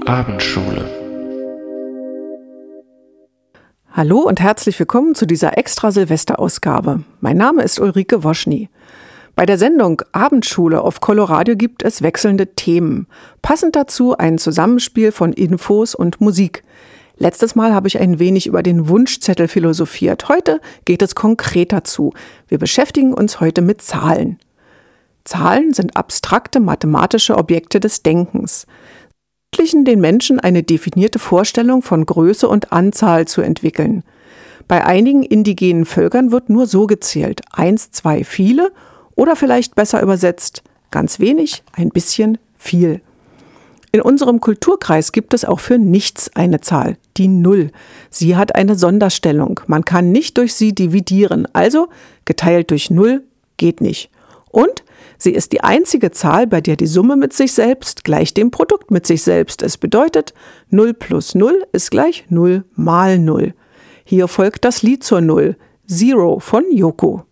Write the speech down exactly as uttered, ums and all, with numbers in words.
Abendschule. Hallo und herzlich willkommen zu dieser Extra-Silvester-Ausgabe. Mein Name ist Ulrike Woschny. Bei der Sendung Abendschule auf Coloradio gibt es wechselnde Themen. Passend dazu ein Zusammenspiel von Infos und Musik. Letztes Mal habe ich ein wenig über den Wunschzettel philosophiert. Heute geht es konkreter zu. Wir beschäftigen uns heute mit Zahlen. Zahlen sind abstrakte mathematische Objekte des Denkens. Sie ermöglichen den Menschen eine definierte Vorstellung von Größe und Anzahl zu entwickeln. Bei einigen indigenen Völkern wird nur so gezählt: eins, zwei, viele oder vielleicht besser übersetzt: ganz wenig, ein bisschen, viel. In unserem Kulturkreis gibt es auch für nichts eine Zahl, die Null. Sie hat eine Sonderstellung. Man kann nicht durch sie dividieren, also geteilt durch Null geht nicht. Und sie ist die einzige Zahl, bei der die Summe mit sich selbst gleich dem Produkt mit sich selbst ist. Bedeutet, Null plus Null ist gleich Null mal Null. Hier folgt das Lied zur Null, Zero von Yoko.